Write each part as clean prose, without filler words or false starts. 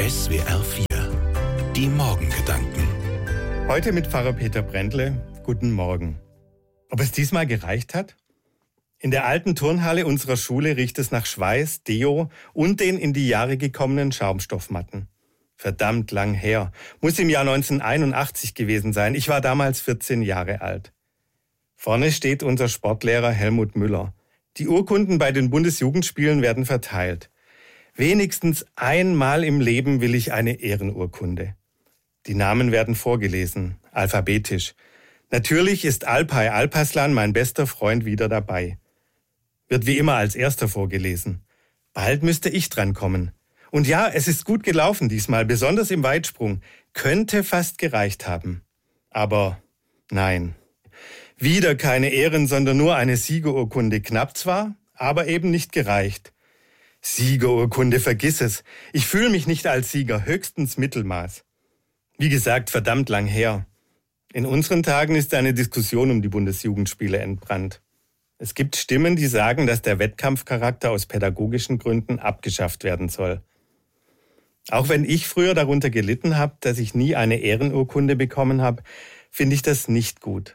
SWR 4, die Morgengedanken. Heute mit Pfarrer Peter Brändle. Guten Morgen. Ob es diesmal gereicht hat? In der alten Turnhalle unserer Schule riecht es nach Schweiß, Deo und den in die Jahre gekommenen Schaumstoffmatten. Verdammt lang her. Muss im Jahr 1981 gewesen sein. Ich war damals 14 Jahre alt. Vorne steht unser Sportlehrer Helmut Müller. Die Urkunden bei den Bundesjugendspielen werden verteilt. Wenigstens einmal im Leben will ich eine Ehrenurkunde. Die Namen werden vorgelesen, alphabetisch. Natürlich ist Alpay Alpaslan, mein bester Freund, wieder dabei. Wird wie immer als erster vorgelesen. Bald müsste ich drankommen. Und ja, es ist gut gelaufen diesmal, besonders im Weitsprung. Könnte fast gereicht haben. Aber nein. Wieder keine Ehren, sondern nur eine Siegerurkunde. Knapp zwar, aber eben nicht gereicht. Siegerurkunde, vergiss es. Ich fühle mich nicht als Sieger, höchstens Mittelmaß. Wie gesagt, verdammt lang her. In unseren Tagen ist eine Diskussion um die Bundesjugendspiele entbrannt. Es gibt Stimmen, die sagen, dass der Wettkampfcharakter aus pädagogischen Gründen abgeschafft werden soll. Auch wenn ich früher darunter gelitten habe, dass ich nie eine Ehrenurkunde bekommen habe, finde ich das nicht gut.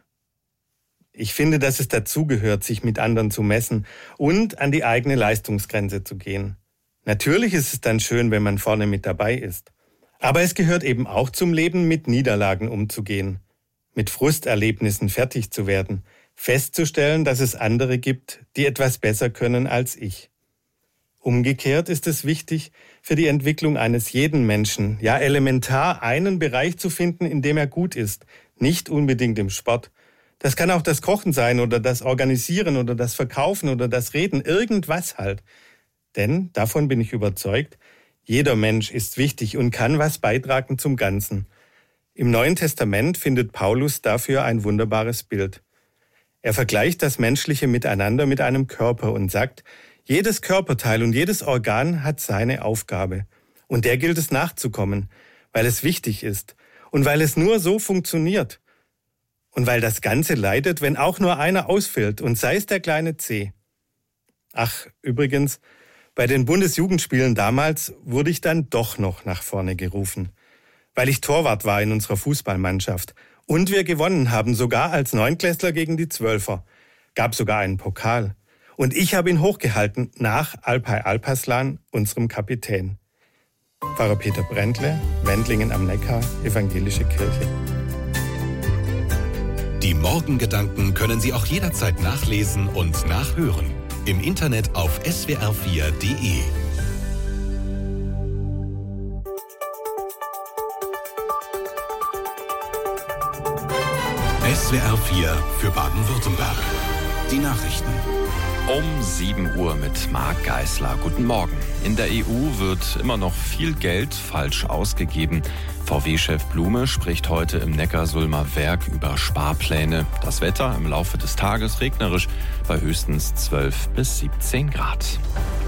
Ich finde, dass es dazugehört, sich mit anderen zu messen und an die eigene Leistungsgrenze zu gehen. Natürlich ist es dann schön, wenn man vorne mit dabei ist. Aber es gehört eben auch zum Leben, mit Niederlagen umzugehen, mit Frusterlebnissen fertig zu werden, festzustellen, dass es andere gibt, die etwas besser können als ich. Umgekehrt ist es wichtig, für die Entwicklung eines jeden Menschen, ja elementar, einen Bereich zu finden, in dem er gut ist, nicht unbedingt im Sport. Das kann auch das Kochen sein oder das Organisieren oder das Verkaufen oder das Reden, irgendwas halt. Denn, davon bin ich überzeugt, jeder Mensch ist wichtig und kann was beitragen zum Ganzen. Im Neuen Testament findet Paulus dafür ein wunderbares Bild. Er vergleicht das menschliche Miteinander mit einem Körper und sagt, jedes Körperteil und jedes Organ hat seine Aufgabe. Und der gilt es nachzukommen, weil es wichtig ist und weil es nur so funktioniert. Und weil das Ganze leidet, wenn auch nur einer ausfällt, und sei es der kleine Zeh. Ach, übrigens, bei den Bundesjugendspielen damals wurde ich dann doch noch nach vorne gerufen, weil ich Torwart war in unserer Fußballmannschaft. Und wir gewonnen haben, sogar als Neunklässler gegen die Zwölfer. Gab sogar einen Pokal. Und ich habe ihn hochgehalten nach Alpay Alpaslan, unserem Kapitän. Pfarrer Peter Brändle, Wendlingen am Neckar, Evangelische Kirche. Die Morgengedanken können Sie auch jederzeit nachlesen und nachhören. Im Internet auf swr4.de. SWR 4 für Baden-Württemberg. Die Nachrichten. Um 7 Uhr mit Marc Geisler. Guten Morgen. In der EU wird immer noch viel Geld falsch ausgegeben. VW-Chef Blume spricht heute im Neckarsulmer Werk über Sparpläne. Das Wetter im Laufe des Tages regnerisch bei höchstens 12 bis 17 Grad.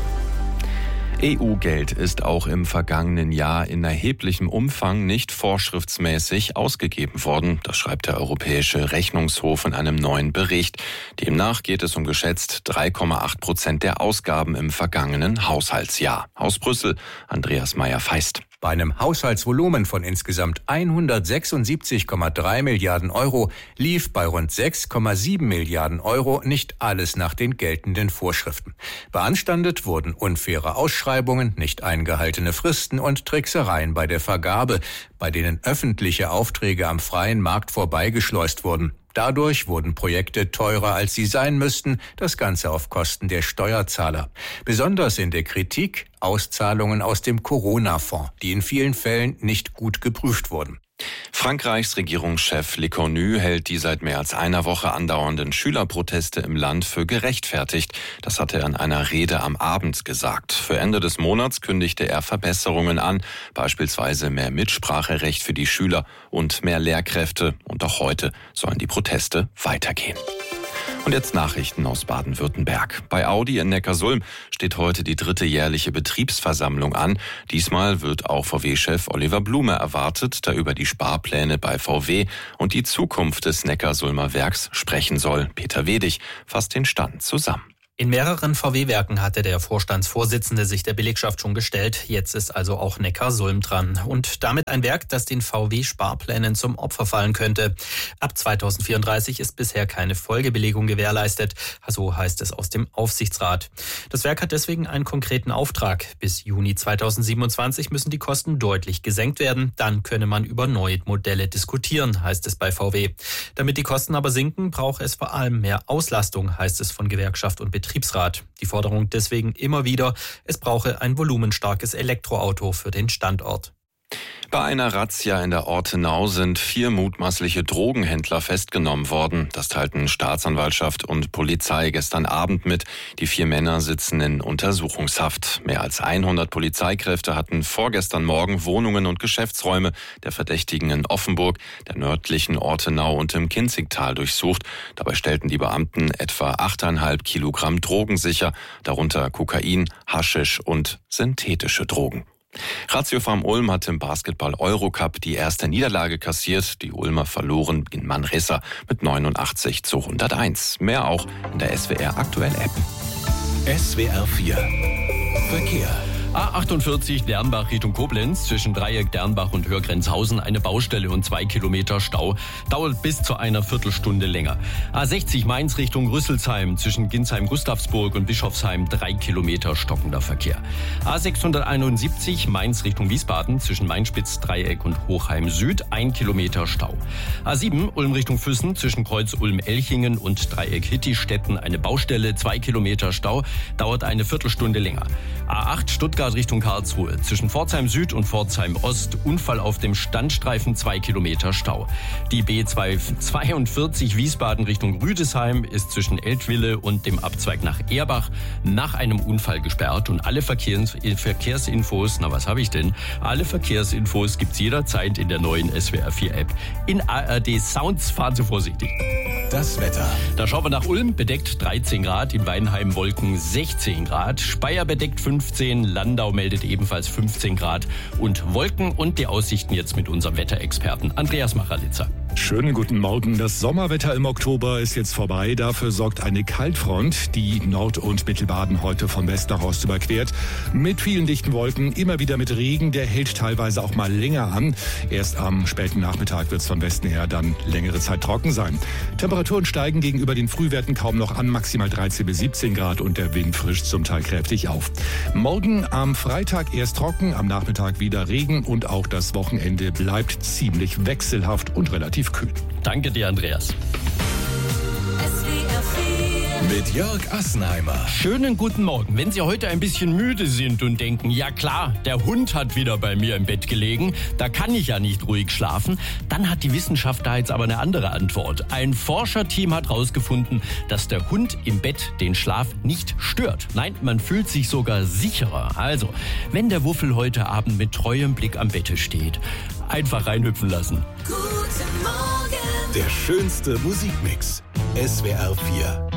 EU-Geld ist auch im vergangenen Jahr in erheblichem Umfang nicht vorschriftsmäßig ausgegeben worden. Das schreibt der Europäische Rechnungshof in einem neuen Bericht. Demnach geht es um geschätzt 3,8% der Ausgaben im vergangenen Haushaltsjahr. Aus Brüssel, Andreas Meyer-Feist. Bei einem Haushaltsvolumen von insgesamt 176,3 Milliarden Euro lief bei rund 6,7 Milliarden Euro nicht alles nach den geltenden Vorschriften. Beanstandet wurden unfaire Ausschreibungen, nicht eingehaltene Fristen und Tricksereien bei der Vergabe, bei denen öffentliche Aufträge am freien Markt vorbeigeschleust wurden. Dadurch wurden Projekte teurer, als sie sein müssten, das Ganze auf Kosten der Steuerzahler. Besonders in der Kritik Auszahlungen aus dem Corona-Fonds, die in vielen Fällen nicht gut geprüft wurden. Frankreichs Regierungschef Lecornu hält die seit mehr als einer Woche andauernden Schülerproteste im Land für gerechtfertigt. Das hat er in einer Rede am Abend gesagt. Für Ende des Monats kündigte er Verbesserungen an, beispielsweise mehr Mitspracherecht für die Schüler und mehr Lehrkräfte. Und auch heute sollen die Proteste weitergehen. Und jetzt Nachrichten aus Baden-Württemberg. Bei Audi in Neckarsulm steht heute die 3. jährliche Betriebsversammlung an. Diesmal wird auch VW-Chef Oliver Blume erwartet, der über die Sparpläne bei VW und die Zukunft des Neckarsulmer Werks sprechen soll. Peter Wedig fasst den Stand zusammen. In mehreren VW-Werken hatte der Vorstandsvorsitzende sich der Belegschaft schon gestellt. Jetzt ist also auch Neckarsulm dran. Und damit ein Werk, das den VW-Sparplänen zum Opfer fallen könnte. Ab 2034 ist bisher keine Folgebelegung gewährleistet. So heißt es aus dem Aufsichtsrat. Das Werk hat deswegen einen konkreten Auftrag. Bis Juni 2027 müssen die Kosten deutlich gesenkt werden. Dann könne man über neue Modelle diskutieren, heißt es bei VW. Damit die Kosten aber sinken, braucht es vor allem mehr Auslastung, heißt es von Gewerkschaft und Betriebsrat. Die Forderung deswegen immer wieder, es brauche ein volumenstarkes Elektroauto für den Standort. Bei einer Razzia in der Ortenau sind 4 mutmaßliche Drogenhändler festgenommen worden. Das teilten Staatsanwaltschaft und Polizei gestern Abend mit. Die 4 Männer sitzen in Untersuchungshaft. Mehr als 100 Polizeikräfte hatten vorgestern Morgen Wohnungen und Geschäftsräume der Verdächtigen in Offenburg, der nördlichen Ortenau und im Kinzigtal durchsucht. Dabei stellten die Beamten etwa 8,5 Kilogramm Drogen sicher, darunter Kokain, Haschisch und synthetische Drogen. Ratio Farm Ulm hat im Basketball-Eurocup die erste Niederlage kassiert. Die Ulmer verloren in Manresa mit 89-101. Mehr auch in der SWR Aktuell App. SWR 4 Verkehr. A48 Dernbach Richtung Koblenz, zwischen Dreieck Dernbach und Hörgrenzhausen eine Baustelle und 2 Kilometer Stau. Dauert bis zu einer Viertelstunde länger. A60 Mainz Richtung Rüsselsheim, zwischen Ginsheim-Gustavsburg und Bischofsheim 3 Kilometer stockender Verkehr. A671 Mainz Richtung Wiesbaden, zwischen Mainspitz Dreieck und Hochheim Süd 1 Kilometer Stau. A7 Ulm Richtung Füssen, zwischen Kreuz Ulm-Elchingen und Dreieck Hittistetten eine Baustelle, 2 Kilometer Stau, dauert eine Viertelstunde länger. A8 Stuttgart Richtung Karlsruhe, zwischen Pforzheim Süd und Pforzheim Ost, Unfall auf dem Standstreifen, 2 Kilometer Stau. Die B242 Wiesbaden Richtung Rüdesheim ist zwischen Eltville und dem Abzweig nach Erbach nach einem Unfall gesperrt und alle Verkehrsinfos, alle Verkehrsinfos gibt's jederzeit in der neuen SWR 4 App. In ARD Sounds, fahren Sie vorsichtig. Das Wetter. Da schauen wir nach Ulm, bedeckt 13 Grad, in Weinheim Wolken 16 Grad, Speyer bedeckt 15, Landau meldet ebenfalls 15 Grad und Wolken und die Aussichten jetzt mit unserem Wetterexperten Andreas Machralitzer. Schönen guten Morgen. Das Sommerwetter im Oktober ist jetzt vorbei. Dafür sorgt eine Kaltfront, die Nord- und Mittelbaden heute von West nach Ost überquert. Mit vielen dichten Wolken, immer wieder mit Regen. Der hält teilweise auch mal länger an. Erst am späten Nachmittag wird es von Westen her dann längere Zeit trocken sein. Temperaturen steigen gegenüber den Frühwerten kaum noch an, maximal 13 bis 17 Grad und der Wind frischt zum Teil kräftig auf. Morgen am Freitag erst trocken, am Nachmittag wieder Regen und auch das Wochenende bleibt ziemlich wechselhaft und relativ kühl. Danke dir, Andreas. Mit Jörg Assenheimer. Schönen guten Morgen. Wenn Sie heute ein bisschen müde sind und denken, ja klar, der Hund hat wieder bei mir im Bett gelegen, da kann ich ja nicht ruhig schlafen, dann hat die Wissenschaft da jetzt aber eine andere Antwort. Ein Forscherteam hat herausgefunden, dass der Hund im Bett den Schlaf nicht stört. Nein, man fühlt sich sogar sicherer. Also, wenn der Wuffel heute Abend mit treuem Blick am Bette steht, einfach reinhüpfen lassen. Der schönste Musikmix. SWR 4